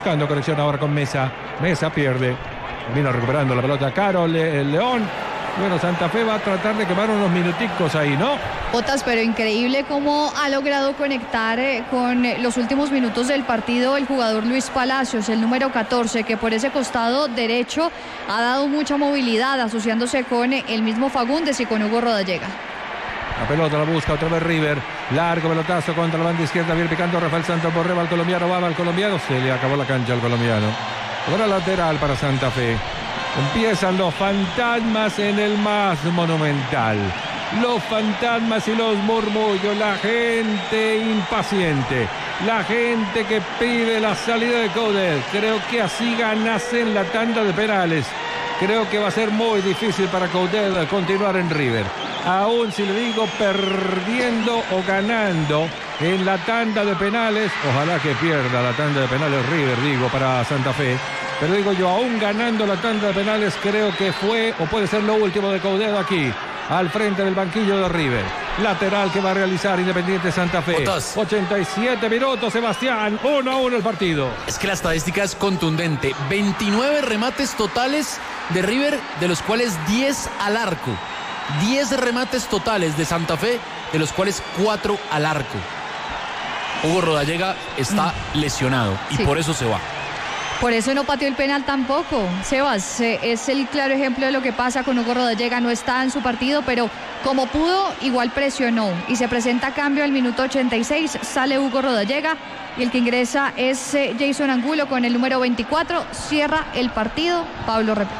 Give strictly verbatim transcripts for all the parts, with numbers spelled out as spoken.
Buscando conexión ahora con Mesa. Mesa pierde. Vino recuperando la pelota Caro, Le, el León. Bueno, Santa Fe va a tratar de quemar unos minuticos ahí, ¿no? Botas, pero increíble cómo ha logrado conectar eh, con eh, los últimos minutos del partido el jugador Luis Palacios, el número catorce, que por ese costado derecho ha dado mucha movilidad, asociándose con eh, el mismo Fagundes y con Hugo Rodallega. La pelota la busca otra vez River. Largo pelotazo contra la banda izquierda. Viene picando Rafael Santos Borré. Va al colombiano, va al colombiano. Se le acabó la cancha al colombiano. Ahora lateral para Santa Fe. Empiezan los fantasmas en el más monumental. Los fantasmas y los murmullos. La gente impaciente. La gente que pide la salida de Coudet. Creo que así ganase la tanda de penales. Creo que va a ser muy difícil para Coudet continuar en River. Aún si le digo perdiendo o ganando en la tanda de penales, ojalá que pierda la tanda de penales River, digo, para Santa Fe. Pero digo yo, aún ganando la tanda de penales, creo que fue o puede ser lo último de Coudet aquí, al frente del banquillo de River. Lateral que va a realizar Independiente Santa Fe. Botas. ochenta y siete minutos, Sebastián, uno a uno el partido. Es que la estadística es contundente. veintinueve remates totales de River, de los cuales diez al arco. diez remates totales de Santa Fe, de los cuales cuatro al arco. Hugo Rodallega está mm. lesionado y sí. por eso se va. Por eso no pateó el penal tampoco, Sebas. Eh, es el claro ejemplo de lo que pasa con Hugo Rodallega. No está en su partido, pero como pudo, igual presionó. Y se presenta cambio al minuto ochenta y seis. Sale Hugo Rodallega y el que ingresa es eh, Jason Angulo con el número veinticuatro. Cierra el partido Pablo Repeto.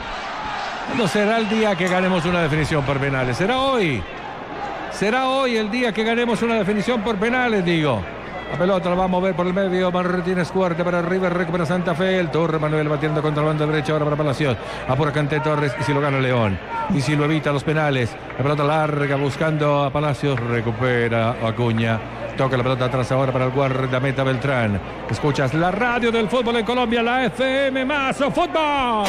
No será el día que ganemos una definición por penales. Será hoy. Será hoy el día que ganemos una definición por penales, digo. La pelota la va a mover por el medio. Martínez Cuarte para River. Recupera Santa Fe. El Torre Manuel batiendo contra el bando derecho. Ahora para Palacios. Apura Canté Torres. Y si lo gana León. Y si lo evita los penales. La pelota larga buscando a Palacios. Recupera Acuña. Toca la pelota atrás ahora para el guardameta Beltrán. Escuchas la radio del fútbol en Colombia. La F M más fútbol.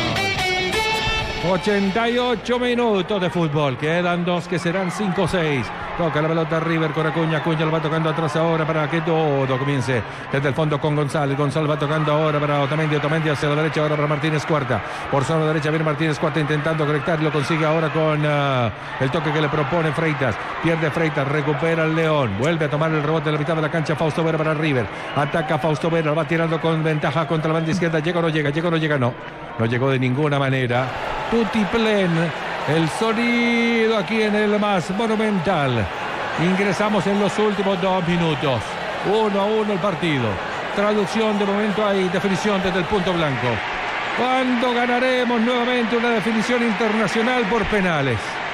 ochenta y ocho minutos de fútbol. Quedan dos que serán cinco o seis. Toca la pelota River con Acuña. Acuña lo va tocando atrás ahora para que todo comience desde el fondo con González. González va tocando ahora para Otamendi. Otamendi hacia la derecha ahora para Martínez Cuarta. Por zona derecha viene Martínez Cuarta intentando conectar. Lo consigue ahora con uh, el toque que le propone Freitas. Pierde Freitas. Recupera el León. Vuelve a tomar el rebote de la mitad de la cancha. Fausto Vera para River. Ataca Fausto Vera. Lo va tirando con ventaja contra la banda izquierda. Llega o no llega. Llega o no llega. No. No llegó de ninguna manera. Tutiplen, el sonido aquí en el más monumental. Ingresamos en los últimos dos minutos. Uno a uno el partido. Traducción de momento hay definición desde el punto blanco. ¿Cuándo ganaremos nuevamente una definición internacional por penales?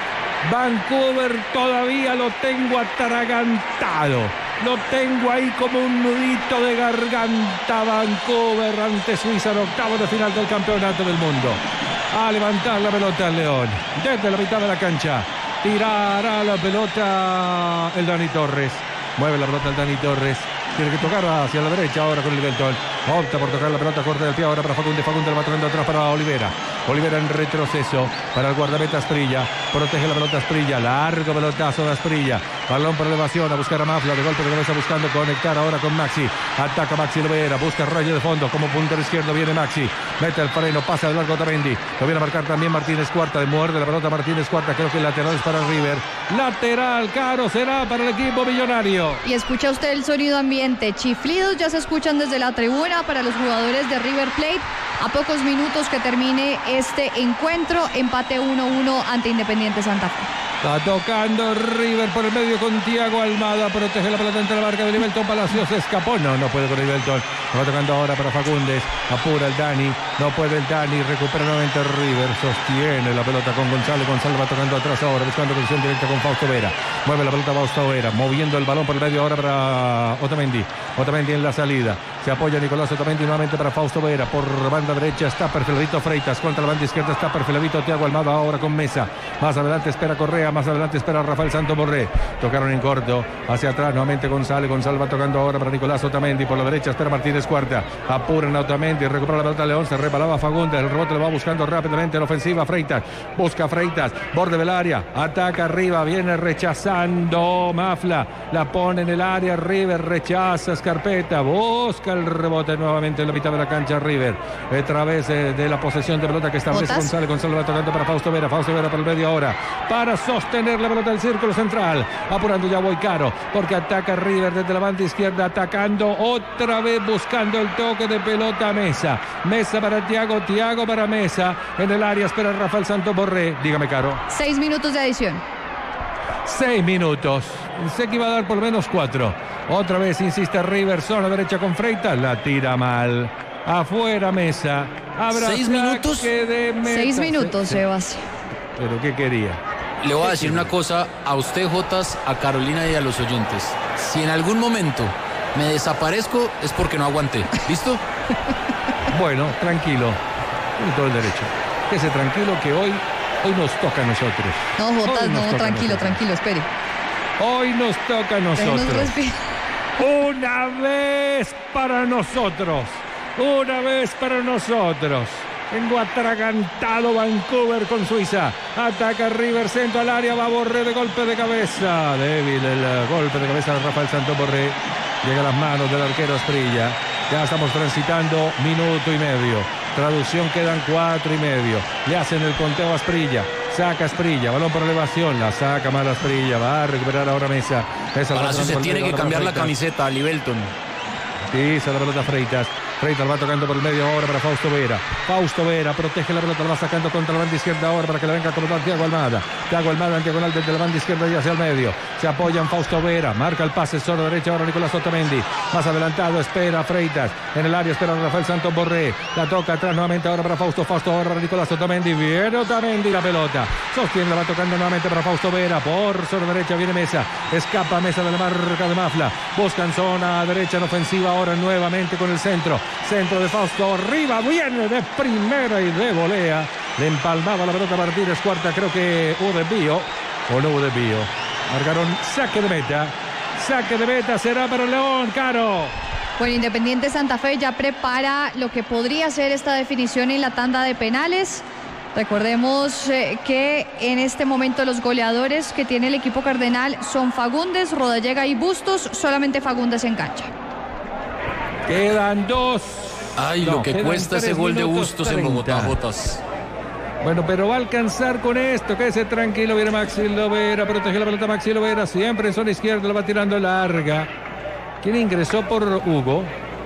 Vancouver todavía lo tengo atragantado. Lo tengo ahí como un nudito de garganta. Vancouver ante Suiza en octavos de final del campeonato del mundo. A levantar la pelota al León. Desde la mitad de la cancha. Tirará la pelota el Dani Torres. Mueve la pelota el Dani Torres. Tiene que tocar hacia la derecha ahora con el Belton. Opta por tocar la pelota corta del pie ahora para Fagundes. Fagundes la va tocando atrás para Olivera. Olivera en retroceso para el guardameta Asprilla. Protege la pelota Asprilla. Largo pelotazo de Asprilla. Balón por elevación a buscar a Mafla. De golpe de cabeza buscando conectar ahora con Maxi. Ataca Maxi Olivera. Busca rayo de fondo. Como puntero izquierdo viene Maxi. Mete el freno. Pasa de largo Otamendi. Lo viene a marcar también Martínez Cuarta. De muerde la pelota Martínez Cuarta. Creo que el lateral es para River. Lateral caro será para el equipo millonario. Y escucha usted el sonido ambiente. Chiflidos ya se escuchan desde la tribuna para los jugadores de River Plate. A pocos minutos que termine este encuentro, empate uno a uno ante Independiente Santa Fe. Está tocando River por el medio con Thiago Almada. Protege la pelota entre la marca de Libelton. Palacios se escapó. No, no puede con Libelton. Lo va tocando ahora para Fagundes. Apura el Dani. No puede el Dani. Recupera nuevamente River. Sostiene la pelota con González. González va tocando atrás ahora. Buscando conexión directa con Fausto Vera. Mueve la pelota Fausto Vera. Moviendo el balón por el medio ahora para Otamendi. Otamendi en la salida. Se apoya Nicolás Otamendi nuevamente para Fausto Vera. Por banda derecha está perfiladito Freitas. Contra la banda izquierda está perfiladito Thiago Almada ahora con Mesa. Más adelante espera Correa. Más adelante espera Rafael Santos Borré. Tocaron en corto. Hacia atrás nuevamente González. González va tocando ahora para Nicolás Otamendi. Por la derecha espera Martínez Cuarta. Apuran a Otamendi. Recupera la pelota León. Se reparaba Fagundes. El rebote lo va buscando rápidamente en ofensiva. Freitas. Busca Freitas. Borde del área. Ataca arriba. Viene rechazando Mafla. La pone en el área. River rechaza Scarpetta. Busca el rebote nuevamente en la mitad de la cancha River, a través de, de la posesión de pelota que establece ¿Botas? González. González va tocando para Fausto Vera, Fausto Vera para el medio ahora, para sostener la pelota del círculo central, apurando ya Boicaro, porque ataca River desde la banda izquierda, atacando otra vez, buscando el toque de pelota a Mesa, Mesa para Thiago, Thiago para Mesa, en el área espera Rafael Santos Borré. Dígame, Caro. Seis minutos de adición. Seis minutos. Sé que iba a dar por lo menos cuatro. Otra vez insiste River, zona derecha con Freitas, la tira mal. Afuera Mesa. Habrá ¿Seis minutos? De Seis minutos, Se, Sebas. ¿Pero qué quería? Le voy a decir una cosa a usted, Jotas, a Carolina y a los oyentes. Si en algún momento me desaparezco es porque no aguanté. ¿Listo? Bueno, tranquilo. Tiene todo el derecho. Quédese tranquilo que hoy, hoy nos toca a nosotros. No, Jotas, Hoy nos no, toca a tranquilo, nosotros. tranquilo, espere. Hoy nos toca a Déjenos nosotros. respirar. Una vez para nosotros. Una vez para nosotros. Tengo atragantado Vancouver con Suiza. Ataca River, centro al área. Va Borré de golpe de cabeza. Débil el uh, golpe de cabeza de Rafael Santos Borré. Llega a las manos del arquero Asprilla. Ya estamos transitando minuto y medio. Traducción, quedan cuatro y medio. Le hacen el conteo a Asprilla. Saca Asprilla, balón por elevación, la saca mal Asprilla, va a recuperar ahora Mesa. Esa Para eso se tiene que cambiar la camiseta a Libelton. Pisa la pelota Freitas. Freitas va tocando por el medio ahora para Fausto Vera. Fausto Vera protege la pelota, la va sacando contra la banda izquierda ahora para que le venga a colocar Thiago Almada. Thiago Almada en diagonal desde la banda izquierda y hacia el medio. Se apoya en Fausto Vera, marca el pase, zona derecha ahora Nicolás Otamendi. Más adelantado espera Freitas. En el área espera Rafael Santos Borré. La toca atrás nuevamente ahora para Fausto. Fausto ahora para Nicolás Otamendi. Viene Otamendi la pelota. Sostiene, la va tocando nuevamente para Fausto Vera. Por zona derecha viene Mesa. Escapa Mesa de la marca de Mafla. Buscan zona derecha en ofensiva ahora nuevamente con el centro. Centro de Fausto, arriba, viene de primera y de volea. Le empalmaba la pelota Martínez Cuarta, creo que hubo desvío o no hubo desvío. Marcaron saque de meta. Saque de meta será para León, Caro. Bueno, Independiente Santa Fe ya prepara lo que podría ser esta definición en la tanda de penales. Recordemos eh, que en este momento los goleadores que tiene el equipo cardenal son Fagundes, Rodallega y Bustos. Solamente Fagundes en cancha. Quedan dos. Ay, no, lo que cuesta ese gol de Bustos en Bogotá, Jotas. Bueno, pero va a alcanzar con esto. Quédese tranquilo, viene Maxi Lovera, protege la pelota Maxi Lovera, siempre en zona izquierda, la va tirando larga. ¿Quién ingresó por Hugo?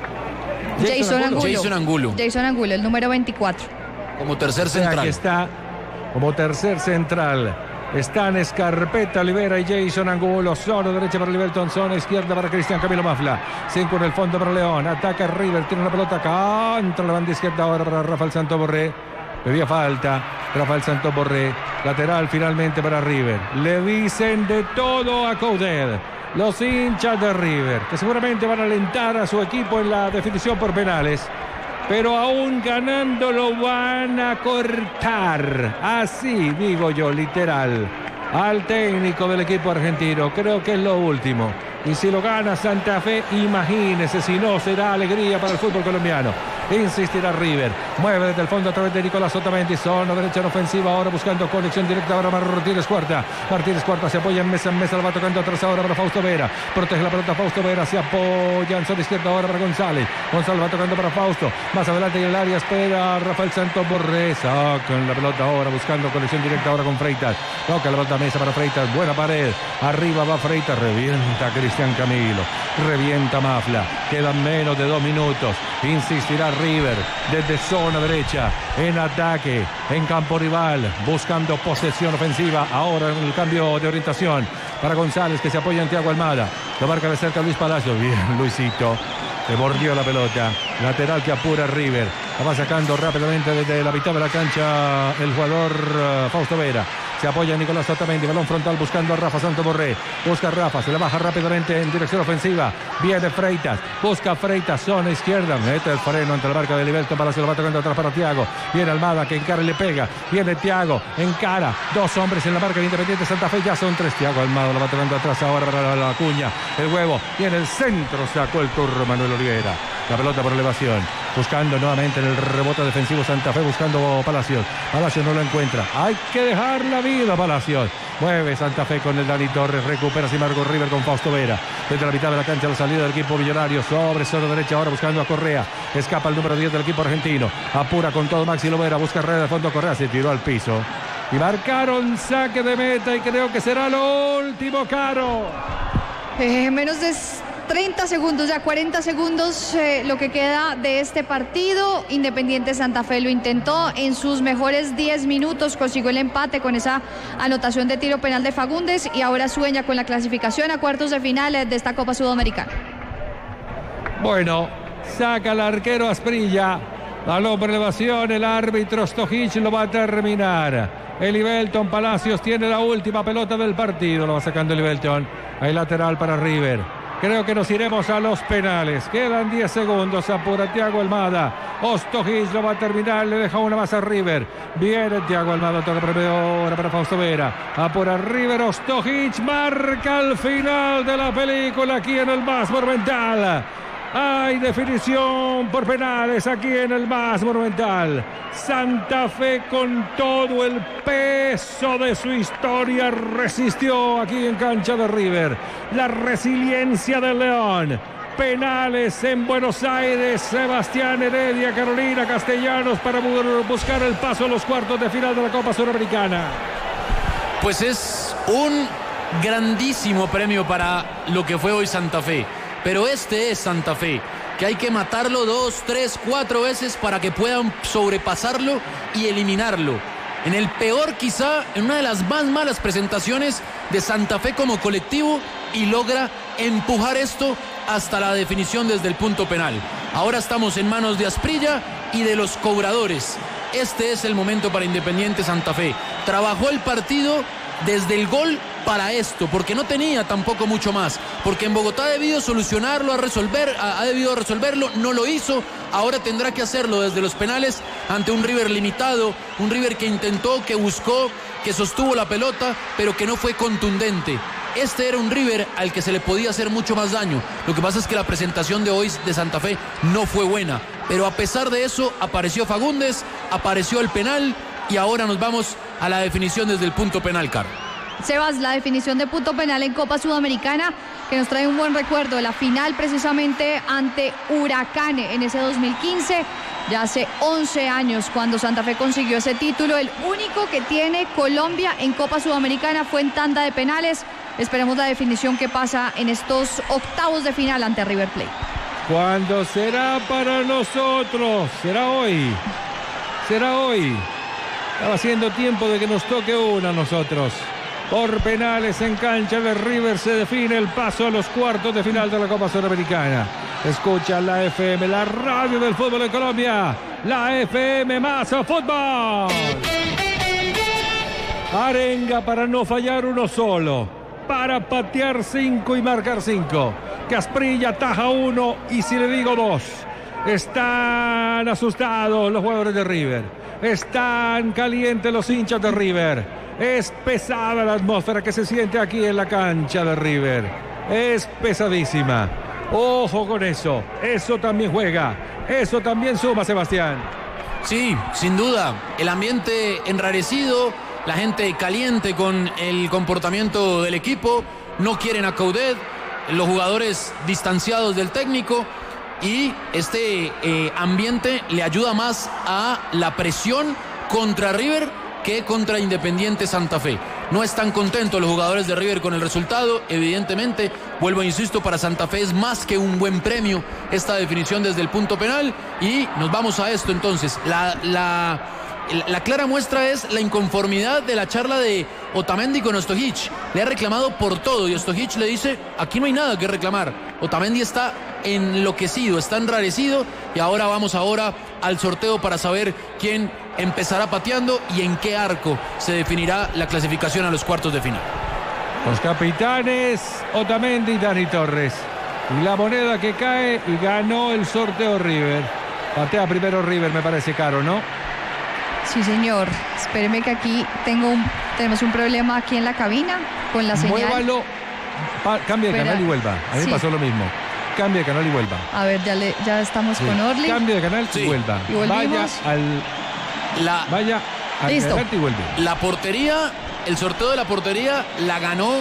Jason Angulo. Jason Angulo. Jason Angulo, el número veinticuatro. Como tercer O sea, central. que está como tercer central. Están Escarpeta, Olivera y Jason Angulo. Zona derecha para Liberton, zona izquierda para Cristian Camilo Mafla. Cinco en el fondo para León. Ataca River, tiene una pelota contra la banda izquierda ahora para Rafael Santos Borré. Pedía falta Rafael Santos Borré. Lateral finalmente para River. Le dicen de todo a Coudet. Los hinchas de River, que seguramente van a alentar a su equipo en la definición por penales. Pero aún ganando lo van a cortar. Así digo yo, literal. Al técnico del equipo argentino. Creo que es lo último. Y si lo gana Santa Fe, imagínese, si no será alegría para el fútbol colombiano. Insistirá River. Mueve desde el fondo a través de Nicolás Otamendi. Zona derecha en ofensiva. Ahora buscando conexión directa. Ahora Martínez Cuarta. Martínez Cuarta se apoya en Mesa. En Mesa la va tocando atrás ahora para Fausto Vera. Protege la pelota Fausto Vera. Se apoya en zona izquierda ahora para González. González va tocando para Fausto. Más adelante en el área espera Rafael Santos Borré. Sacan la pelota ahora buscando conexión directa ahora con Freitas. Toca la pelota Mesa para Freitas. Buena pared. Arriba va Freitas. Revienta Cristian Camilo. Revienta Mafla. Quedan menos de dos minutos. Insistirá River desde zona derecha en ataque en campo rival, buscando posesión ofensiva. Ahora en el cambio de orientación para González, que se apoya en Thiago Almada. Lo marca de cerca Luis Palacio. Bien, Luisito. Se bordeó la pelota. Lateral que apura River. La va sacando rápidamente desde la mitad de la cancha el jugador uh, Fausto Vera. Se apoya Nicolás Otamendi, balón frontal buscando a Rafa Santos Borré. Busca a Rafa, se le baja rápidamente en dirección ofensiva. Viene Freitas, busca a Freitas, zona izquierda. Mete el freno ante la marca de Liberto, para se lo va tocando atrás para Thiago. Viene Almada, que encara y le pega. Viene Thiago, encara. Dos hombres en la marca de Independiente Santa Fe, ya son tres. Thiago Almada lo va tocando atrás ahora para la, la cuña. El huevo, viene el centro, sacó el turro Manuel Olivera. La pelota por elevación. Buscando nuevamente en el rebote defensivo Santa Fe, buscando Palacios. Palacios no lo encuentra. Hay que dejar la vida, Palacios. Mueve Santa Fe con el Dani Torres. Recupera Marco River con Fausto Vera. Desde la mitad de la cancha, la salida del equipo millonario. Sobre zona derecha ahora buscando a Correa. Escapa el número diez del equipo argentino. Apura con todo Maxi Lovera. Busca red de fondo. Correa se tiró al piso. Y marcaron saque de meta y creo que será lo último, Caro. Eh, menos de treinta segundos, ya cuarenta segundos eh, lo que queda de este partido. Independiente Santa Fe lo intentó en sus mejores diez minutos, consiguió el empate con esa anotación de tiro penal de Fagundes y ahora sueña con la clasificación a cuartos de final de esta Copa Sudamericana. Bueno, saca el arquero Asprilla, balón por elevación, el árbitro Stojic lo va a terminar. Elivelton Palacios tiene la última pelota del partido, lo va sacando Elivelton. Hay lateral para River. Creo que nos iremos a los penales. Quedan diez segundos. Apura Thiago Almada. Stojic lo va a terminar. Le deja una más a River. Viene Thiago Almada. Toca primero ahora para Fausto Vera. Apura River. Stojic marca el final de la película aquí en el Más Monumental. Hay definición por penales aquí en el Más Monumental. Santa Fe con todo el peso de su historia resistió aquí en cancha de River. La resiliencia del León. Penales en Buenos Aires. Sebastián Heredia, Carolina Castellanos para buscar el paso a los cuartos de final de la Copa Sudamericana. Pues es un grandísimo premio para lo que fue hoy Santa Fe. Pero este es Santa Fe, que hay que matarlo dos, tres, cuatro veces para que puedan sobrepasarlo y eliminarlo. En el peor, quizá, en una de las más malas presentaciones de Santa Fe como colectivo, y logra empujar esto hasta la definición desde el punto penal. Ahora estamos en manos de Asprilla y de los cobradores. Este es el momento para Independiente Santa Fe. Trabajó el partido desde el gol para esto, porque no tenía tampoco mucho más, porque en Bogotá ha debido solucionarlo, a resolver, ha, ha debido resolverlo, no lo hizo, ahora tendrá que hacerlo desde los penales ante un River limitado, un River que intentó, que buscó, que sostuvo la pelota, pero que no fue contundente. Este era un River al que se le podía hacer mucho más daño. Lo que pasa es que la presentación de hoy de Santa Fe no fue buena, pero a pesar de eso apareció Fagundes, apareció el penal y ahora nos vamos a la definición desde el punto penal, Caro. Sebas, la definición de punto penal en Copa Sudamericana que nos trae un buen recuerdo de la final precisamente ante Huracán en ese dos mil quince, ya hace once años cuando Santa Fe consiguió ese título. El único que tiene Colombia en Copa Sudamericana fue en tanda de penales. Esperemos la definición que pasa en estos octavos de final ante River Plate. ¿Cuándo será para nosotros? ¿Será hoy? ¿Será hoy? Estaba haciendo tiempo de que nos toque una a nosotros. Por penales en cancha de River se define el paso a los cuartos de final de la Copa Sudamericana. Escucha la F M, la radio del fútbol en Colombia. La F M más fútbol. Arenga para no fallar uno solo. Para patear cinco y marcar cinco. Asprilla taja uno y si le digo dos. Están asustados los jugadores de River. Están calientes los hinchas de River. Es pesada la atmósfera que se siente aquí en la cancha de River. Es pesadísima. Ojo con eso. Eso también juega. Eso también suma, Sebastián. Sí, sin duda. El ambiente enrarecido, la gente caliente con el comportamiento del equipo. No quieren a Coudet, los jugadores distanciados del técnico. Y este eh, ambiente le ayuda más a la presión contra River que contra Independiente Santa Fe. No están contentos los jugadores de River con el resultado. Evidentemente, vuelvo e insisto, para Santa Fe es más que un buen premio esta definición desde el punto penal. Y nos vamos a esto entonces. La, la, la clara muestra es la inconformidad de la charla de Otamendi con Stojic. Le ha reclamado por todo y Stojic le dice, aquí no hay nada que reclamar. Otamendi está enloquecido, está enrarecido y ahora vamos ahora al sorteo para saber quién empezará pateando y en qué arco se definirá la clasificación a los cuartos de final. Los capitanes Otamendi y Dani Torres. Y la moneda que cae y ganó el sorteo River. Patea primero River, me parece, Caro, ¿no? Sí, señor. Espéreme que aquí tengo un, tenemos un problema aquí en la cabina con la señal. Muévalo, pa, cambie de canal y vuelva. A mí sí. me pasó lo mismo. cambie de canal y vuelva. A ver, ya, le, ya estamos Sí. con Orly. Cambie de canal Sí. y vuelva. Y volvimos. Vaya al... La, Vaya al Listo. adelante y vuelve. la portería, el sorteo de la portería la ganó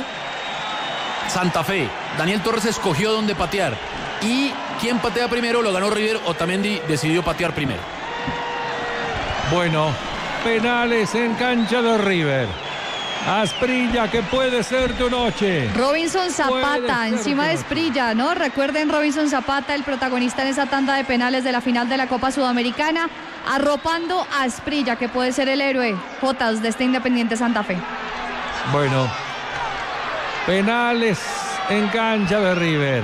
Santa Fe. Daniel Torres escogió dónde patear. Y quien patea primero lo ganó River. Otamendi decidió patear primero. Bueno, penales en cancha de River. Asprilla, que puede ser tu noche. Robinson Puede Zapata ser encima de que no. Asprilla, ¿no? Recuerden, Robinson Zapata, el protagonista en esa tanda de penales de la final de la Copa Sudamericana, arropando a Asprilla, que puede ser el héroe Jotas de este Independiente Santa Fe. Bueno, penales en cancha de River.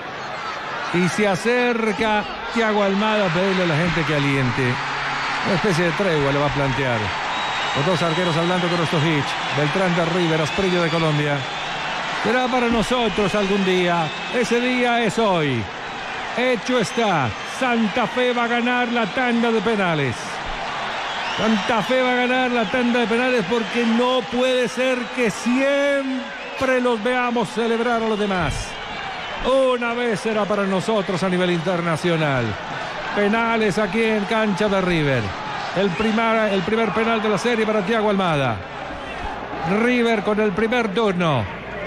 Y se acerca Thiago Almada a pedirle a la gente que aliente. Una especie de tregua le va a plantear. Los dos arqueros hablando con Stojic. Beltrán de River, Asprilla de Colombia. Será para nosotros algún día. Ese día es hoy. Hecho está. Santa Fe va a ganar la tanda de penales. Santa Fe va a ganar la tanda de penales porque no puede ser que siempre los veamos celebrar a los demás. Una vez será para nosotros a nivel internacional. Penales aquí en cancha de River. El primer, el primer penal de la serie para Thiago Almada. River con el primer turno.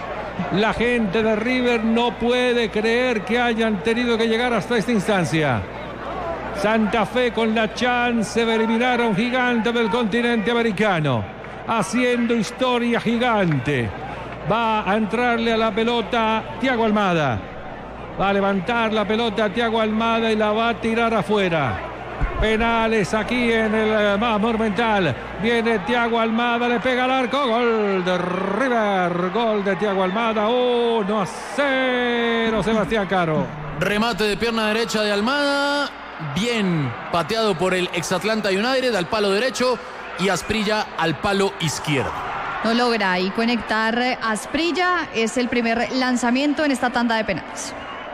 La gente de River no puede creer que hayan tenido que llegar hasta esta instancia. Santa Fe con la chance de eliminar a un gigante del continente americano. Haciendo historia gigante. Va a entrarle a la pelota Thiago Almada. Va a levantar la pelota a Thiago Almada y la va a tirar afuera. Penales aquí en el Monumental. Viene Thiago Almada, le pega al arco. Gol de River. Gol de Thiago Almada. uno a cero. Sebastián Caro. Remate de pierna derecha de Almada. Bien pateado por el ex Atlanta United al palo derecho. Y Asprilla al palo izquierdo. No logra ahí conectar Asprilla. Es el primer lanzamiento en esta tanda de penales.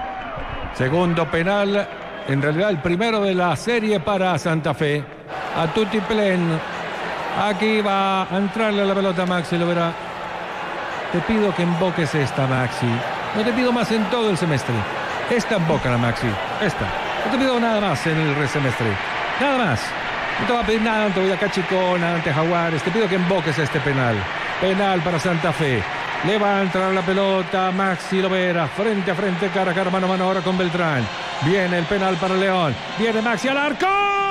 Segundo penal. En realidad el primero de la serie para Santa Fe. A Tutti Plen. Aquí va a entrarle a la pelota Maxi. Lo verá. Te pido que emboques esta, Maxi. No te pido más en todo el semestre. Esta embócala, Maxi. Esta. No te pido nada más en el semestre. Nada más. No te voy a pedir nada ante Boyacá-Chicona, ante Jaguares. Te pido que emboques este penal. Penal para Santa Fe. Le va a entrar la pelota Maxi Lovera. Frente a frente, cara a cara, mano a mano ahora con Beltrán. Viene el penal para León. Viene Maxi al arco.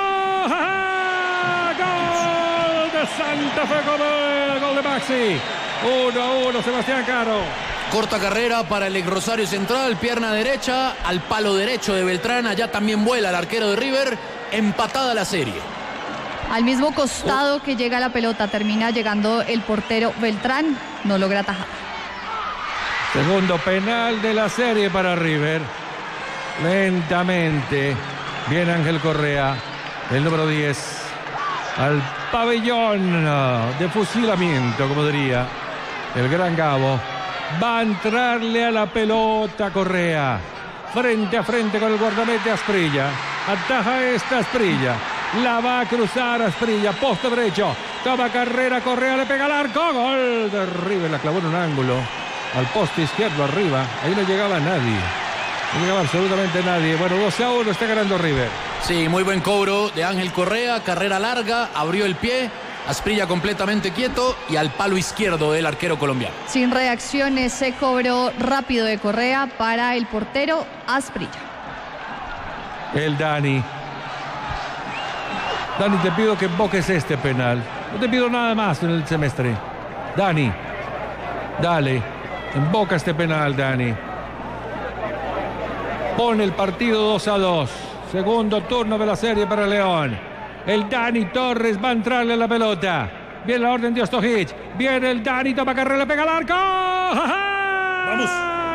¡Ja, ja! Gol de Santa Fe con el gol de Maxi. uno a uno, Sebastián Caro. Corta carrera para el ex Rosario Central. Pierna derecha al palo derecho de Beltrán. Allá también vuela el arquero de River. Empatada la serie. Al mismo costado que llega la pelota, termina llegando el portero Beltrán. No logra atajar. Segundo penal de la serie para River. Lentamente viene Ángel Correa, el número diez, al pabellón de fusilamiento, como diría el gran Gabo. Va a entrarle a la pelota Correa. Frente a frente con el guardamete Asprilla. Ataja esta Asprilla. La va a cruzar Asprilla. Poste derecho. Toma carrera Correa. Le pega al arco. Gol de River. La clavó en un ángulo. Al poste izquierdo arriba. Ahí no llegaba nadie. No llegaba absolutamente nadie. Bueno, dos a uno está ganando River. Sí, muy buen cobro de Ángel Correa. Carrera larga. Abrió el pie. Asprilla completamente quieto y al palo izquierdo del arquero colombiano. Sin reacción, ese cobro rápido de Correa para el portero Asprilla. El Dani. Dani, te pido que emboques este penal. No te pido nada más en el semestre. Dani, dale. Emboca este penal, Dani. Pone el partido dos a dos. Segundo turno de la serie para León. El Dani Torres va a entrarle a la pelota. Viene la orden de Stojic. Viene el Dani, toma carrera, le pega al arco. ¡Vamos!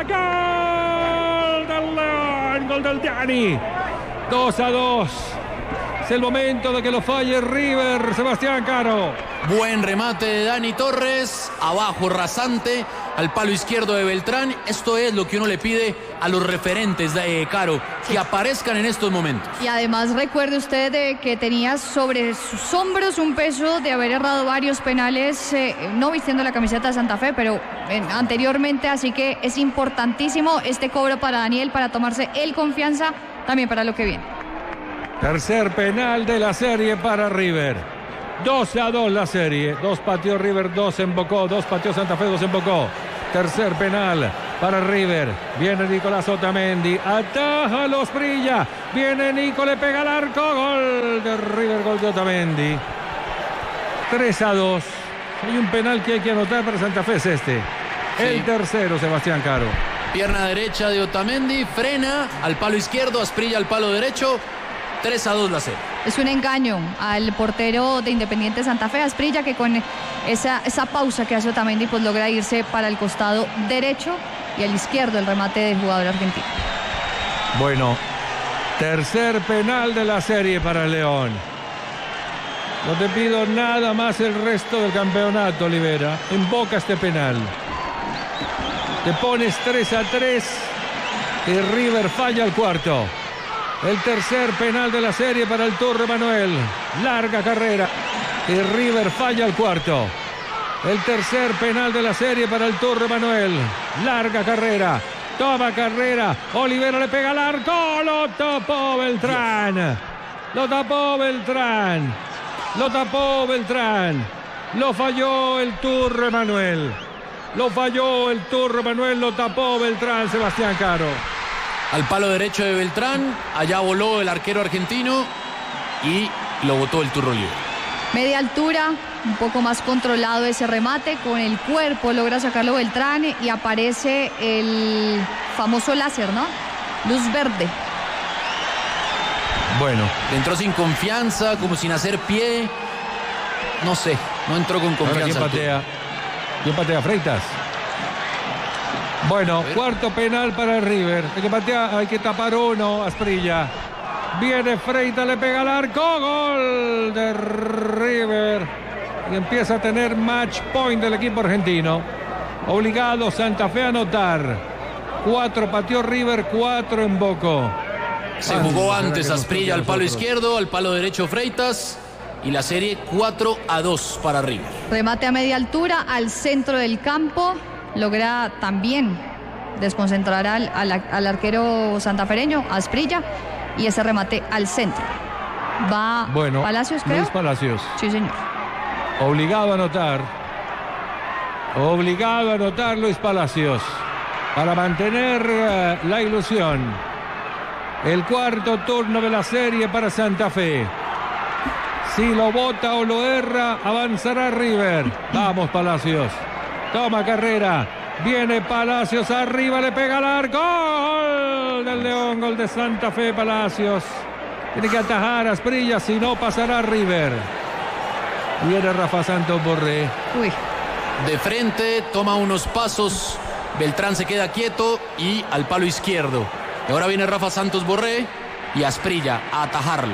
¡Gol del León! ¡Gol del Dani! dos a dos. Es el momento de que lo falle River, Sebastián Caro. Buen remate de Dani Torres. Abajo rasante. al palo izquierdo de Beltrán. Esto es lo que uno le pide a los referentes, de, eh, Caro, que aparezcan en estos momentos. Y además recuerde usted eh, que tenía sobre sus hombros un peso de haber errado varios penales, eh, no vistiendo la camiseta de Santa Fe, pero eh, anteriormente, así que es importantísimo este cobro para Daniel, para tomarse el confianza también para lo que viene. Tercer penal de la serie para River. dos a dos la serie. Dos pateó River, dos embocó. Dos pateó Santa Fe, dos embocó. Tercer penal para River. Viene Nicolás Otamendi. Ataja los Asprilla. Viene Nico, le pega al arco. Gol de River, gol de Otamendi. tres a dos. Hay un penal que hay que anotar para Santa Fe, es este. Sí. El tercero, Sebastián Caro. Pierna derecha de Otamendi. Frena al palo izquierdo. Asprilla al palo derecho. tres a dos la serie. Es un engaño al portero de Independiente Santa Fe, Asprilla, que con esa, esa pausa que hace Otamendi pues logra irse para el costado derecho y al izquierdo el remate del jugador argentino. Bueno, tercer penal de la serie para el León. No te pido nada más el resto del campeonato, Olivera. Invoca este penal. Te pones tres a tres y River falla el cuarto. El tercer penal de la serie para el Turro Manuel. Larga carrera. Y River falla el cuarto. El tercer penal de la serie para el Turro Manuel. Larga carrera. Toma carrera. Olivera le pega al arco. Lo tapó Beltrán. Lo tapó Beltrán. Lo tapó Beltrán. Lo falló el Turro Manuel. Lo falló el Turro Manuel. Lo tapó Beltrán, Sebastián Caro. Al palo derecho de Beltrán, allá voló el arquero argentino y lo botó el Turro libre. Media altura, un poco más controlado ese remate, con el cuerpo logra sacarlo Beltrán y aparece el famoso láser, ¿no? Luz verde. Bueno, entró sin confianza, como sin hacer pie. No sé, no entró con confianza. ¿Quién patea? ¿Quién patea? Freitas. Bueno, cuarto penal para el River. Hay que patear, hay que tapar uno, Asprilla. Viene Freitas, le pega al arco. Gol de River. Y empieza a tener match point del equipo argentino. Obligado Santa Fe a anotar. Cuatro pateó River, cuatro embocó. Se jugó antes Asprilla al palo izquierdo, al palo derecho Freitas. Y la serie cuatro a dos para River. Remate a media altura al centro del campo. Logra también desconcentrar al, al, al arquero santafereño, Asprilla, y ese remate al centro. Va bueno, Palacios, creo. Luis Palacios. Sí, señor. Obligado a anotar. Obligado a anotar Luis Palacios. Para mantener uh, la ilusión. El cuarto turno de la serie para Santa Fe. Si lo bota o lo erra, avanzará River. Vamos, Palacios. Toma carrera. Viene Palacios arriba, le pega al arco. Gol del León, gol de Santa Fe, Palacios. Tiene que atajar a Asprilla, si no pasará River. Viene Rafa Santos Borré. Uy. De frente, toma unos pasos. Beltrán se queda quieto y al palo izquierdo. Y ahora viene Rafa Santos Borré y Asprilla a atajarlo.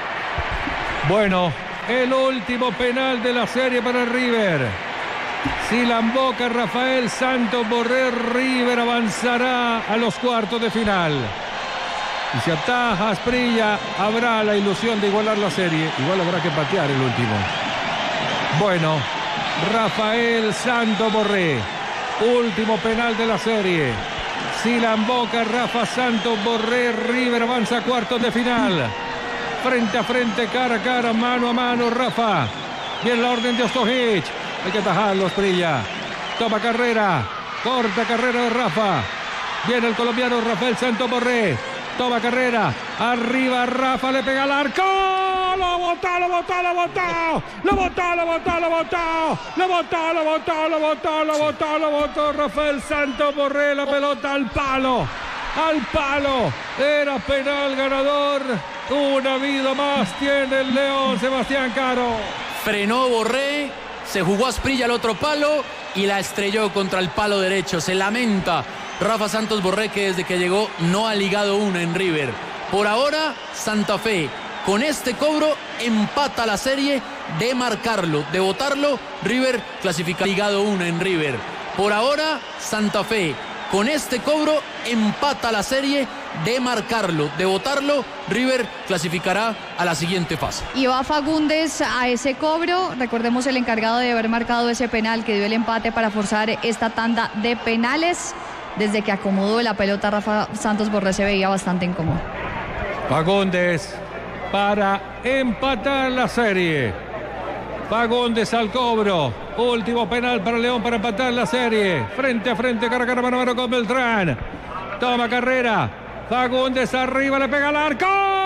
Bueno, el último penal de la serie para River. Si la emboca Rafael Santos Borré, River avanzará a los cuartos de final. Y si ataja Asprilla, habrá la ilusión de igualar la serie. Igual habrá que patear el último. Bueno, Rafael Santos Borré, último penal de la serie. Si la emboca Rafa Santos Borré, River avanza a cuartos de final. Frente a frente, cara a cara, mano a mano, Rafa. Bien la orden de Ostojic. Hay que atajarlo, Asprilla. Toma carrera. Corta carrera de Rafa. Viene el colombiano Rafael Santos Borré. Toma carrera. Arriba Rafa, le pega al arco. Lo botó, lo botó, lo botó. Lo botó, lo botó, lo botó. Lo botó, lo botó, lo botó, lo botó, lo botó. Rafael Santos Borré, la pelota al palo. Al palo. Era penal ganador. Una vida más tiene el León, Sebastián Caro. Frenó Borré. Se jugó Asprilla al otro palo y la estrelló contra el palo derecho. Se lamenta Rafa Santos Borré, que desde que llegó no ha ligado una en River. Por ahora, Santa Fe, con este cobro, empata la serie. De marcarlo, de botarlo, River clasifica ligado una en River. Por ahora, Santa Fe, con este cobro, empata la serie. De marcarlo, de votarlo, River clasificará a la siguiente fase. Y va Fagundes a ese cobro. Recordemos el encargado de haber marcado ese penal que dio el empate para forzar esta tanda de penales. Desde que acomodó la pelota, Rafa Santos Borré se veía bastante incómodo. Fagundes para empatar la serie. Fagundes al cobro. Último penal para León para empatar la serie. Frente a frente, cara a cara, mano a mano con Beltrán. Toma carrera. Fagundes arriba, le pega al arco.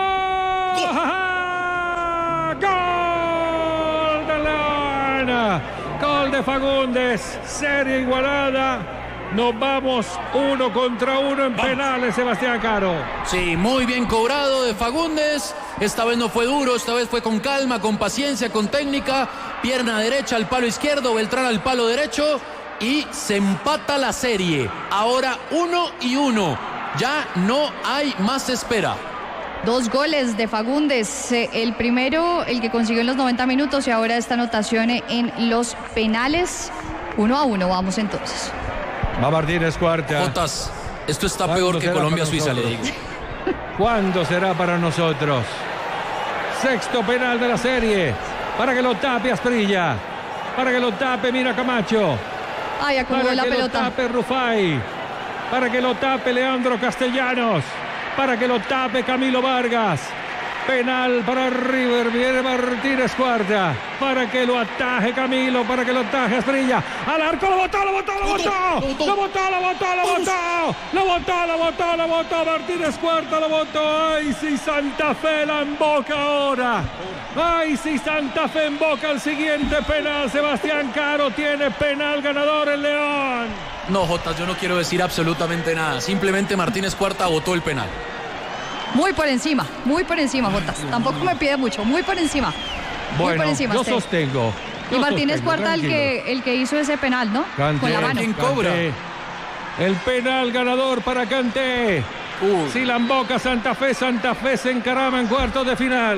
¡Gol! ¡Gol de León! Gol de Fagundes. Serie igualada. Nos vamos uno contra uno en penales, Sebastián Caro. Sí, muy bien cobrado de Fagundes. Esta vez no fue duro, esta vez fue con calma, con paciencia, con técnica. Pierna derecha al palo izquierdo, Beltrán al palo derecho. Y se empata la serie. Ahora uno y uno. Ya no hay más espera. Dos goles de Fagundes. El primero, el que consiguió en los noventa minutos, y ahora esta anotación en los penales. Uno a uno, vamos entonces. Va Martínez Cuarta. Jotas, esto está peor que Colombia-Suiza, le digo. ¿Cuándo será para nosotros? Sexto penal de la serie. Para que lo tape Asprilla. Para que lo tape Mira Camacho. Ay, acomodó la pelota. Para que lo tape Rufai. Para que lo tape Leandro Castellanos. Para que lo tape Camilo Vargas. Penal para River. Viene Martínez Cuarta. Para que lo ataje Camilo. Para que lo ataje Asprilla. Al arco. Lo botó, lo botó, lo botó. Lo botó, lo botó, lo botó. Lo botó, lo botó, lo botó. Martínez Cuarta lo botó. Ay, si Santa Fe la emboca ahora. Ay, si Santa Fe emboca el siguiente penal. Sebastián Caro tiene penal ganador el León. No, Jotas, yo no quiero decir absolutamente nada. Simplemente Martínez Cuarta votó el penal. Muy por encima, muy por encima, Jotas. Tampoco me pide mucho, muy por encima. Bueno, muy por encima, yo usted. sostengo. Yo y Martínez sostengo, Cuarta el que, el que hizo ese penal, ¿no? Kanté, con la mano. ¿Quién cobra? Kanté. El penal ganador para Kanté. Uy. Si la emboca Santa Fe, Santa Fe se encarama en cuartos de final.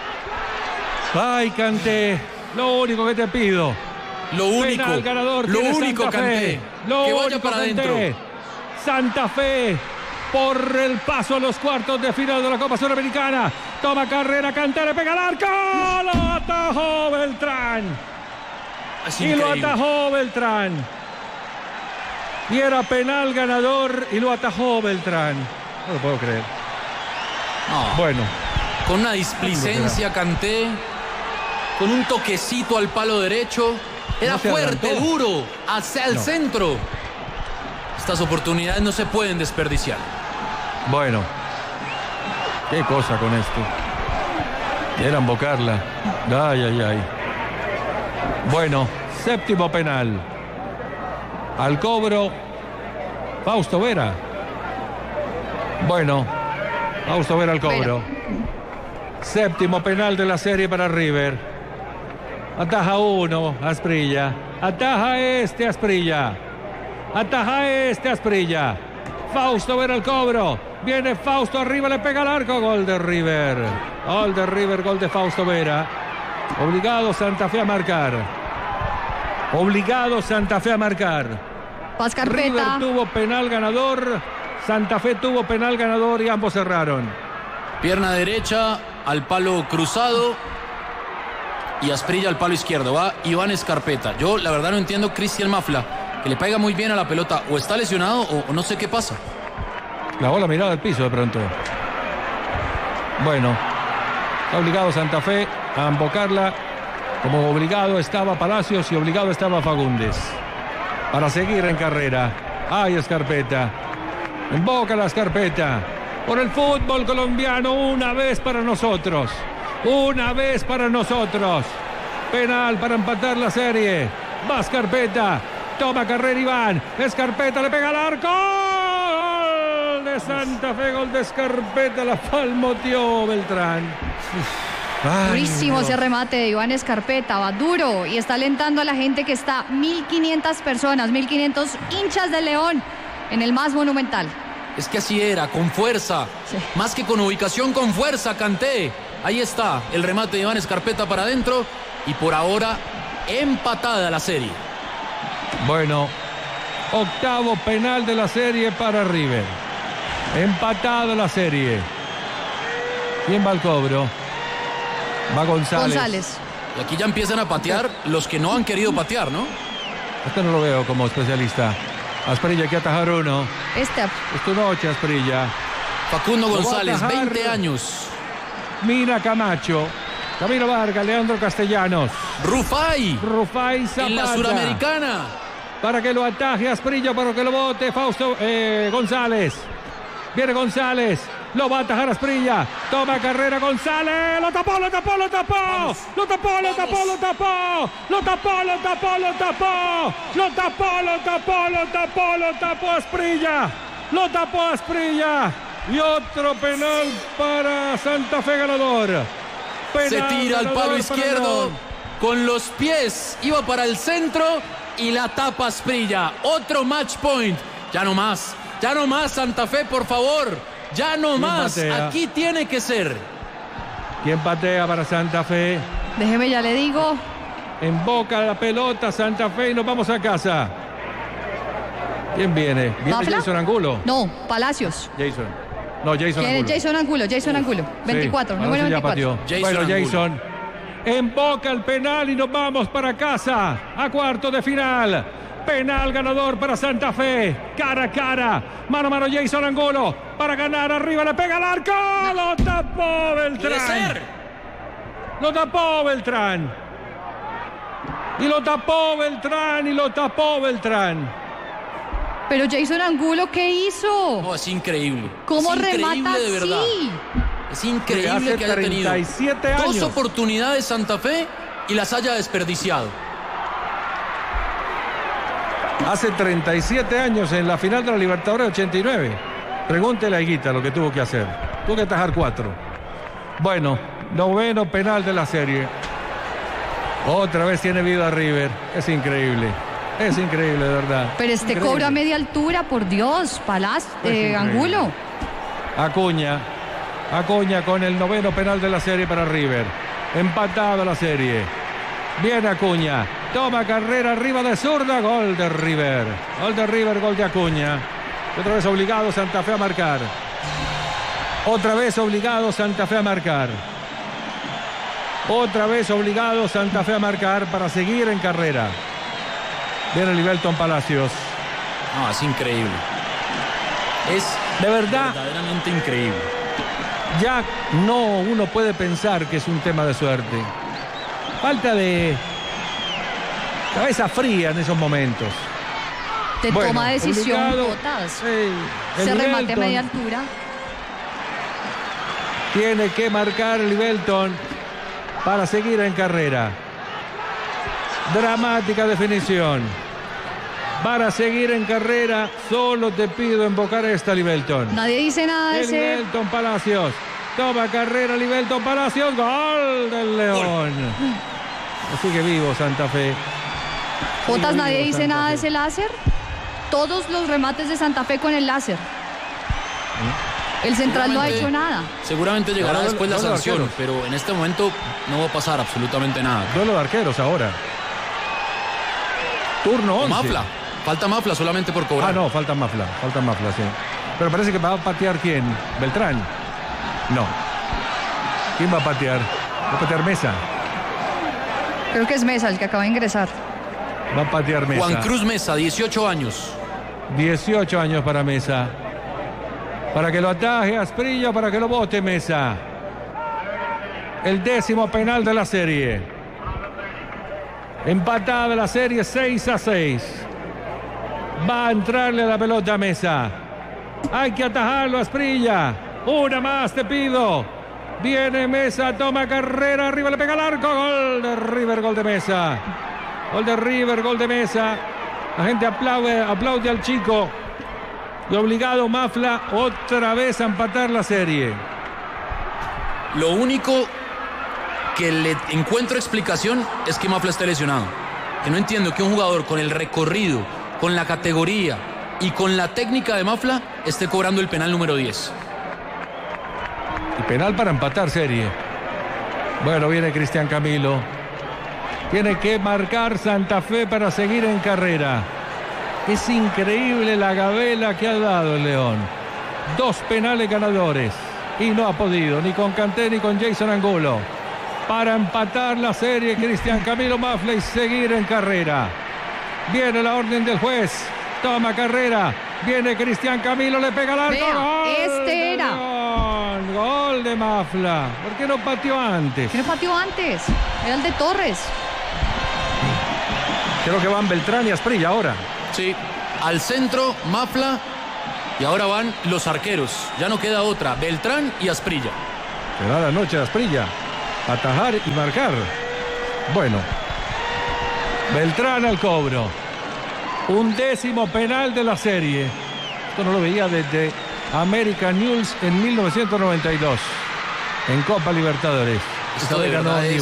Ay, Kanté, lo único que te pido. Lo único, penal ganador lo tiene único, Santa Kanté. Fe. Lo Que vaya único, para Kanté. adentro. Santa Fe por el paso a los cuartos de final de la Copa Sudamericana. Toma carrera, Kanté, le pega al arco. Lo atajó Beltrán. Es Y lo increíble. atajó Beltrán. Y era penal ganador y lo atajó Beltrán. No lo puedo creer. No. Bueno, Con una displicencia, Kanté. Con un toquecito al palo derecho. Era No se fuerte, adelantó. duro, hacia el No. centro. Estas oportunidades no se pueden desperdiciar. bueno. Qué cosa con esto. Era embocarla. Ay, ay, ay. Bueno, séptimo penal. Al cobro, Fausto Vera. Bueno, Fausto Vera al cobro. Séptimo penal de la serie para River. Ataja uno, Asprilla. Ataja este, Asprilla. Ataja este, Asprilla. Fausto Vera al cobro. Viene Fausto arriba, le pega al arco. Gol de River. Gol de River, gol de Fausto Vera. Obligado Santa Fe a marcar. Obligado Santa Fe a marcar. Paz River Carpeta. tuvo penal ganador. Santa Fe tuvo penal ganador y ambos cerraron. Pierna derecha al palo cruzado y Asprilla al palo izquierdo. Va Iván Escarpeta. Yo la verdad no entiendo Cristian Mafla, que le pega muy bien a la pelota. O está lesionado o, o no sé qué pasa. Clavó la mirada al piso de pronto. Bueno, está obligado Santa Fe a embocarla. Como obligado estaba Palacios y obligado estaba Fagundes. Para seguir en carrera. Ay, Escarpeta. Emboca la Escarpeta. Por el fútbol colombiano, una vez para nosotros. Una vez para nosotros. Penal para empatar la serie. Va Escarpeta. Toma carrera Iván. Escarpeta le pega al arco. Gol de Santa Fe. Gol de Escarpeta. La palmoteó Beltrán. Ay, Durísimo Dios. ese remate de Iván Escarpeta, va duro y está alentando a la gente que está mil quinientas personas, mil quinientos hinchas de León en el más monumental. Es que así era, con fuerza. Sí. Más que con ubicación, con fuerza, Kanté. Ahí está el remate de Iván Escarpeta para adentro. Y por ahora, empatada la serie. Bueno, Octavo penal de la serie para River. Empatado la serie. ¿Quién va al cobro? Va González. González. Y aquí ya empiezan a patear los que no han querido patear, ¿no? Este no lo veo como especialista. Asprilla, hay que atajar uno. Este. Es tu noche, Asprilla. Facundo Lo va a González, atajar. veinte años. Mina Camacho. Camilo Vargas, Leandro Castellanos. Rufai. Rufai Zapata. En la Suramericana. Para que lo ataje Asprilla, para que lo bote Fausto eh, González. Viene González. Lo va a atajar Asprilla. Toma carrera González. Lo tapó, lo tapó, lo tapó. Vamos. Lo tapó, lo tapó, lo tapó. Lo tapó, lo tapó, lo tapó. Lo tapó, lo tapó, lo tapó, lo tapó Asprilla. Lo tapó Asprilla. Y otro penal para Santa Fe ganador. Penal Se tira al ganador palo para izquierdo. León. Con los pies. Iba para el centro. Y la tapa Asprilla. Otro match point. Ya no más. Ya no más, Santa Fe, por favor. Ya no más. patea? Aquí tiene que ser. ¿Quién patea para Santa Fe? Déjeme, ya le digo. En boca la pelota Santa Fe y nos vamos a casa. ¿Quién viene? ¿Viene ¿Mafla? Jason Angulo? No, Palacios. Jason. No, Jason ¿Quién es Angulo. Jason Angulo? Jason Angulo. veinticuatro, Sí, número ahora sí ya veinticuatro. pateó. Jason bueno, Angulo. Jason. En boca el penal y nos vamos para casa. A cuarto de final. Penal ganador para Santa Fe. Cara a cara. Mano a mano Jason Angulo. Para ganar arriba. Le pega al arco. Lo tapó Puede Beltrán. ser. Lo tapó Beltrán. Y lo tapó Beltrán. Y lo tapó Beltrán. Pero Jason Angulo, ¿qué hizo? No, es increíble. ¿Cómo es increíble, remata de verdad. así? Es increíble Hace que haya tenido treinta y siete años. dos oportunidades Santa Fe y las haya desperdiciado. Hace treinta y siete años en la final de la Libertadores ochenta y nueve. Pregúntele a Higuita lo que tuvo que hacer. Tuvo que atajar cuatro. Bueno, noveno penal de la serie. Otra vez tiene vida River. Es increíble. Es increíble, de verdad. Pero este Increíble. cobro a media altura, por Dios. Palaz, Es eh, increíble. Angulo. Acuña. Acuña con el noveno penal de la serie para River. Empatado la serie. Viene Acuña. Toma carrera arriba de zurda. Gol de River. Gol de River, gol de Acuña. Otra vez obligado Santa Fe a marcar. Otra vez obligado Santa Fe a marcar. Otra vez obligado Santa Fe a marcar para seguir en carrera. Viene Livelton Palacios. No, es increíble. Es De verdad, verdaderamente increíble. ya no uno puede pensar que es un tema de suerte. Falta de cabeza fría en esos momentos. Te Bueno, toma decisión, obligado. Botas. Sí, el Se remate a Livelton media altura. tiene que marcar el Livelton para seguir en carrera. Dramática definición. Para seguir en carrera, solo te pido invocar esta Livelton. Nadie dice nada de El ese. Livelton Palacios. Toma carrera Livelton Palacios. Gol del León. Sigue vivo Santa Fe. Botas, Sigue nadie vivo dice Santa nada de Fe. ese láser. Todos los remates de Santa Fe con el láser. El central no ha Seguramente- hecho nada. Seguramente llegará Ahora, después la duelo de sanción, arqueros. pero en este momento no va a pasar absolutamente nada. Duelo de arqueros ahora. Turno once. Mafla. Falta Mafla solamente por cobrar. Ah, no, falta Mafla. Falta Mafla, sí. Pero parece que va a patear quién. ¿Beltrán? No. ¿Quién va a patear? Va a patear Mesa. Creo que es Mesa el que acaba de ingresar. Va a patear Mesa. Juan Cruz Mesa, dieciocho años. dieciocho años para Mesa. Para que lo ataje Asprilla, para que lo bote Mesa. El décimo penal de la serie. Empatada la serie seis a seis. Va a entrarle a la pelota a Mesa. Hay que atajarlo Asprilla. Una más te pido. Viene Mesa, toma carrera, arriba le pega al arco. Gol de River, gol de Mesa. Gol de River, gol de Mesa. La gente aplaude, aplaude al chico. Y obligado Mafla otra vez a empatar la serie. Lo único que le encuentro explicación es que Mafla esté lesionado. Que no entiendo que un jugador con el recorrido, con la categoría y con la técnica de Mafla esté cobrando el penal número diez. Y penal para empatar serie. Bueno, viene Cristian Camilo. Tiene que marcar Santa Fe para seguir en carrera. Es increíble la gabela que ha dado el León. Dos penales ganadores y no ha podido ni con Kanté ni con Jason Angulo para empatar la serie. Cristian Camilo Mafla y seguir en carrera. Viene la orden del juez. Toma carrera. Viene Cristian Camilo, le pega al arco. Vea, ¡Gol este era. de León! Gol de Mafla. ¿Por qué no pateó antes? ¿Por qué no pateó antes? Era el de Torres. Creo que van Beltrán y Asprilla ahora. Sí, al centro, Mafla, y ahora van los arqueros. Ya no queda otra, Beltrán y Asprilla. Será la noche de Asprilla. Atajar y marcar. Bueno, Beltrán al cobro. Un décimo penal de la serie. Esto no lo veía desde American News en mil novecientos noventa y dos. En Copa Libertadores. Esto de verdad es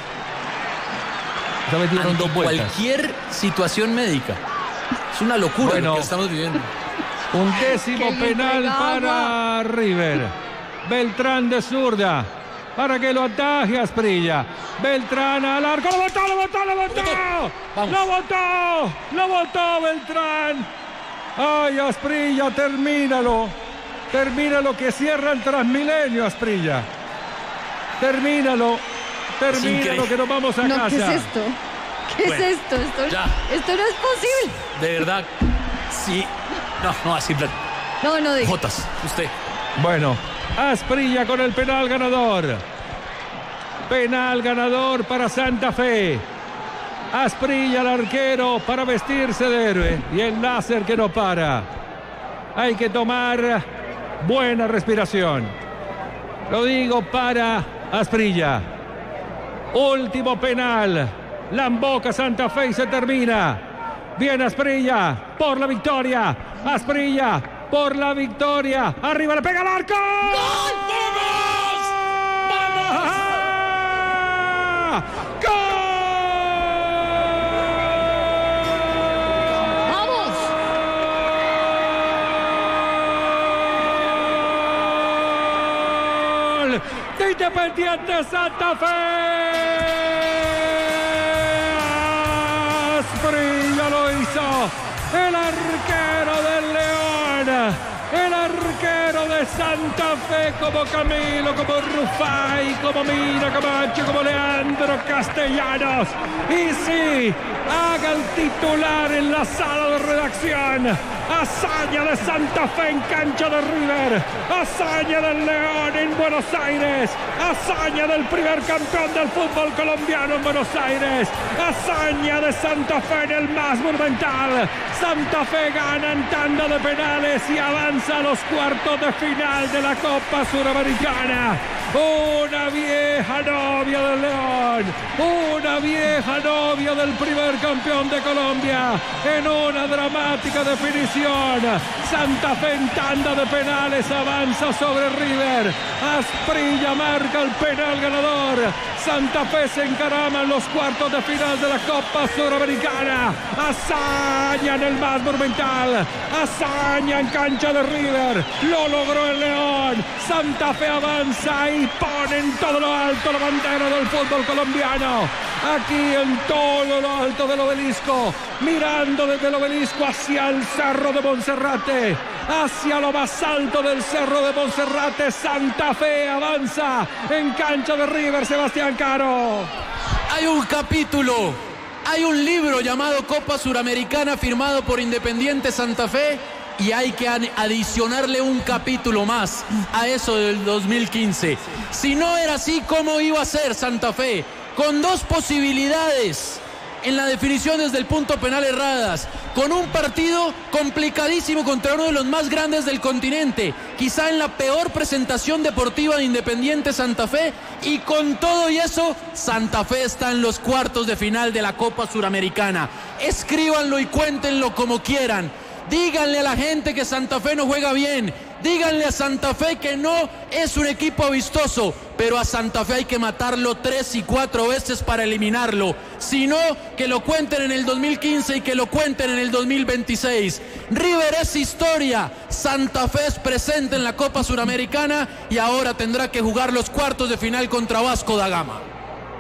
Esta vez dieron ante dos vueltas. cualquier situación médica. Es una locura Bueno, lo que estamos viviendo. Un décimo Que le penal entregaba. para River. Beltrán de zurda. Para que lo ataje a Asprilla. Beltrán al arco. ¡Lo botó, lo botó, lo botó! Vamos. ¡Lo botó! ¡Lo botó Beltrán! ¡Ay, Asprilla, termínalo! Termínalo, que cierra el Transmilenio, Asprilla. Termínalo. Termínalo, increíble. que nos vamos a No, casa. ¿qué es esto? ¿Qué Bueno, es esto? Esto, ya. esto no es posible. De verdad, sí. No, no, así, plan. No, no diga. Jotas, usted. Bueno, Asprilla con el penal ganador. Penal ganador para Santa Fe. Asprilla, el arquero, para vestirse de héroe. Y el láser que no para. Hay que tomar buena respiración. Lo digo para Asprilla. Último penal. Lamboca Santa Fe y se termina. Viene Asprilla por la victoria. Asprilla por la victoria. Arriba le pega al arco. ¡Gol! ¡Vamos! ¡Vamos! ¡Gol! ¡Vamos! De Independiente Santa Fe. Asprilla lo hizo. El arquero del León. El arquero de Santa Fe, como Camilo, como Rufai, como Mira Camacho, como Leandro Castellanos. Y sí, haga el titular en la sala de redacción. Hazaña de Santa Fe en cancha de River. Hazaña del León en Buenos Aires. Hazaña del primer campeón del fútbol colombiano en Buenos Aires. Hazaña de Santa Fe en el más monumental. Santa Fe gana en tanda de penales y avanza a los cuartos de final de la Copa Suramericana. Una vieja novia del León, una vieja novia del primer campeón de Colombia, en una dramática definición. Santa Fe en tanda de penales avanza sobre River. Asprilla marca el penal ganador. Santa Fe se encarama en los cuartos de final de la Copa Suramericana. Hazaña en el más monumental. Hazaña en cancha de River. Lo logró el León. Santa Fe avanza y pone en todo lo alto la bandera del fútbol colombiano. Aquí en todo lo alto del obelisco. Mirando desde el obelisco hacia el Cerro de Monserrate. Hacia lo más alto del Cerro de Monserrate. Santa Fe avanza en cancha de River. Sebastián Caro. Hay un capítulo, hay un libro llamado Copa Suramericana firmado por Independiente Santa Fe y hay que adicionarle un capítulo más a eso del dos mil quince. Si no era así, ¿cómo iba a ser Santa Fe? Con dos posibilidades en la definición desde el punto penal erradas, con un partido complicadísimo contra uno de los más grandes del continente, quizá en la peor presentación deportiva de Independiente Santa Fe, y con todo y eso, Santa Fe está en los cuartos de final de la Copa Suramericana. Escríbanlo y cuéntenlo como quieran. Díganle a la gente que Santa Fe no juega bien. Díganle a Santa Fe que no es un equipo vistoso, pero a Santa Fe hay que matarlo tres y cuatro veces para eliminarlo. Si no, que lo cuenten en el dos mil quince y que lo cuenten en el dos mil veintiséis. River es historia, Santa Fe es presente en la Copa Suramericana y ahora tendrá que jugar los cuartos de final contra Vasco da Gama.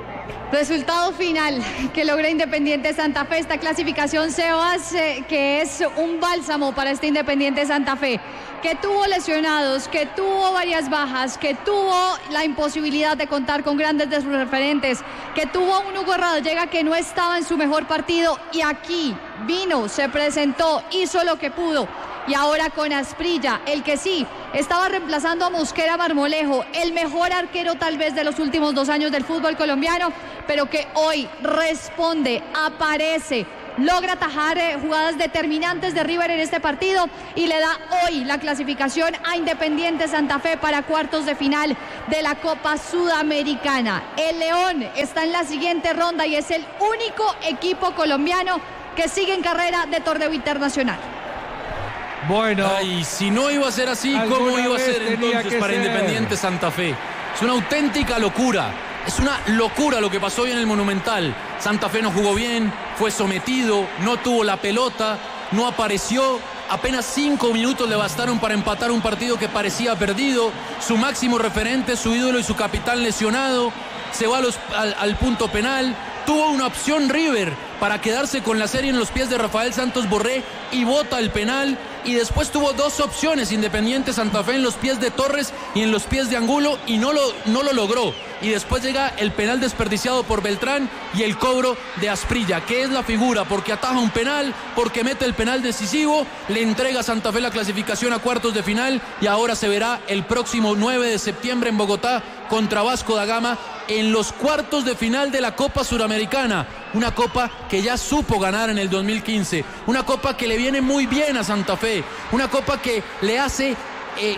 Resultado final que logra Independiente Santa Fe, esta clasificación, Sebas, eh, que es un bálsamo para este Independiente Santa Fe, que tuvo lesionados, que tuvo varias bajas, que tuvo la imposibilidad de contar con grandes de sus referentes, que tuvo un Hugo Rodallega que no estaba en su mejor partido y aquí vino, se presentó, hizo lo que pudo. Y ahora con Asprilla, el que sí estaba reemplazando a Mosquera Marmolejo, el mejor arquero tal vez de los últimos dos años del fútbol colombiano, pero que hoy responde, aparece, logra atajar eh, jugadas determinantes de River en este partido y le da hoy la clasificación a Independiente Santa Fe para cuartos de final de la Copa Sudamericana. El León está en la siguiente ronda y es el único equipo colombiano que sigue en carrera de torneo internacional. Bueno, ay, si no iba a ser así, ¿cómo iba a ser entonces para ser. Independiente Santa Fe? Es una auténtica locura, es una locura lo que pasó hoy en el Monumental. Santa Fe no jugó bien, fue sometido, no tuvo la pelota, no apareció. Apenas cinco minutos le bastaron para empatar un partido que parecía perdido. Su máximo referente, su ídolo y su capitán lesionado. Se va a los, al, al punto penal. Tuvo una opción River para quedarse con la serie en los pies de Rafael Santos Borré y bota el penal. Y después tuvo dos opciones Independiente Santa Fe en los pies de Torres y en los pies de Angulo y no lo, no lo logró. Y después llega el penal desperdiciado por Beltrán y el cobro de Asprilla, que es la figura, porque ataja un penal, porque mete el penal decisivo, le entrega a Santa Fe la clasificación a cuartos de final y ahora se verá el próximo nueve de septiembre en Bogotá contra Vasco da Gama en los cuartos de final de la Copa Suramericana. Una copa que ya supo ganar en el dos mil quince, una copa que le viene muy bien a Santa Fe, una copa que le hace eh,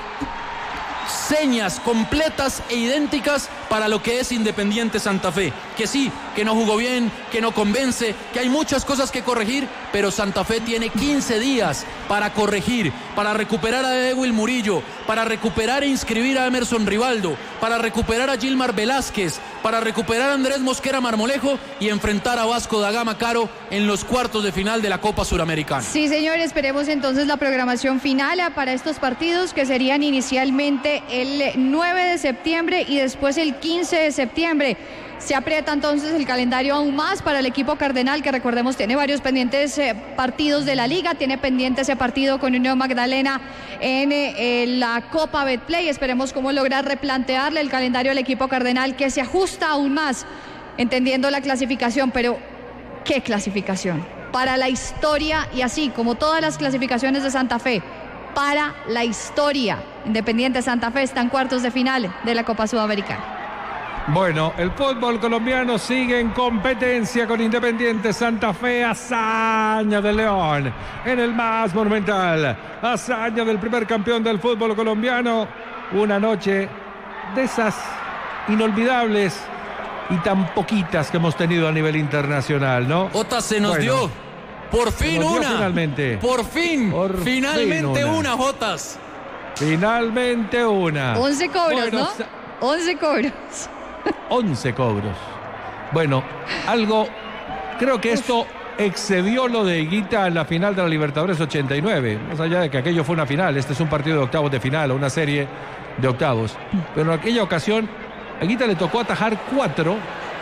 señas completas e idénticas para lo que es Independiente Santa Fe, que sí, que no jugó bien, que no convence, que hay muchas cosas que corregir, pero Santa Fe tiene quince días para corregir, para recuperar a Edwin Murillo, para recuperar e inscribir a Emerson Rivaldo, para recuperar a Gilmar Velázquez, para recuperar a Andrés Mosquera Marmolejo y enfrentar a Vasco da Gama, Caro, en los cuartos de final de la Copa Suramericana. Sí, señor, esperemos entonces la programación final para estos partidos, que serían inicialmente el nueve de septiembre y después el quince de septiembre. Se aprieta entonces el calendario aún más para el equipo cardenal, que recordemos tiene varios pendientes eh, partidos de la liga, tiene pendiente ese partido con Unión Magdalena en eh, la Copa Betplay. Esperemos cómo lograr replantearle el calendario al equipo cardenal, que se ajusta aún más, entendiendo la clasificación, pero ¿qué clasificación? Para la historia, y así como todas las clasificaciones de Santa Fe, para la historia. Independiente Santa Fe está en cuartos de final de la Copa Sudamericana. Bueno, el fútbol colombiano sigue en competencia con Independiente Santa Fe, hazaña del León en el más monumental, hazaña del primer campeón del fútbol colombiano, una noche de esas inolvidables y tan poquitas que hemos tenido a nivel internacional, ¿no? Ota, se nos bueno, dio, por fin nos dio una, finalmente. por fin, por finalmente fin una. una, Jotas. Finalmente una. once cobros, bueno, ¿no? once cobros. once cobros. Bueno, algo, creo que esto excedió lo de Higuita en la final de la Libertadores ochenta y nueve, más allá de que aquello fue una final, este es un partido de octavos de final o una serie de octavos, pero en aquella ocasión a Higuita le tocó atajar cuatro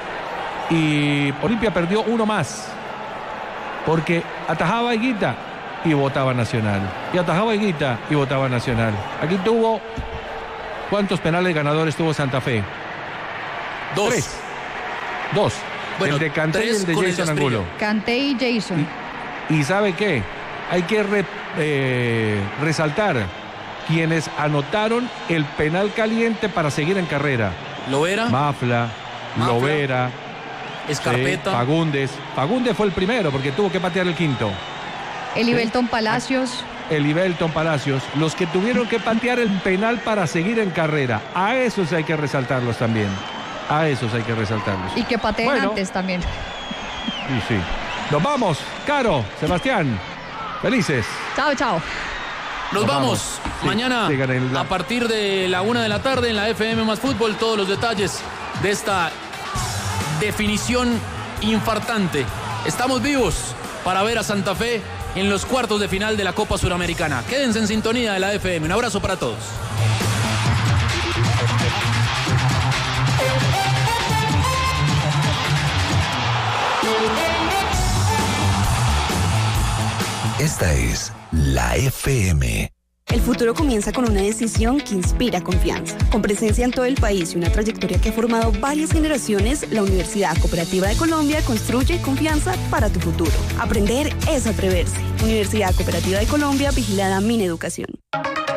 y Olimpia perdió uno más, porque atajaba a Higuita y votaba Nacional, y atajaba a Higuita y votaba Nacional. Aquí tuvo, ¿cuántos penales ganadores tuvo Santa Fe? Dos. Tres. Dos. Bueno, el de Kanté y el de Jason Angulo. Kanté y Jason. Y, y ¿sabe qué? Hay que re, eh, resaltar quienes anotaron el penal caliente para seguir en carrera. Lovera. Mafla, Mafla Lovera. Escarpeta. Sí, Fagundes. Fagundes fue el primero porque tuvo que patear el quinto. Elibelton ¿Sí? Palacios. Elibelton Palacios. Los que tuvieron que patear el penal para seguir en carrera. A esos hay que resaltarlos también. A esos hay que resaltarlos. Y que pateen bueno, antes también. Sí, sí. Nos vamos, Caro, Sebastián. Felices. Chao, chao. Nos, Nos vamos. vamos. Mañana sí, la... a partir de la una de la tarde en la F M Más Fútbol, todos los detalles de esta definición infartante. Estamos vivos para ver a Santa Fe en los cuartos de final de la Copa Suramericana. Quédense en sintonía de la F M. Un abrazo para todos. Esta es la F M. El futuro comienza con una decisión que inspira confianza. Con presencia en todo el país y una trayectoria que ha formado varias generaciones, la Universidad Cooperativa de Colombia construye confianza para tu futuro. Aprender es atreverse. Universidad Cooperativa de Colombia, vigilada Mineducación.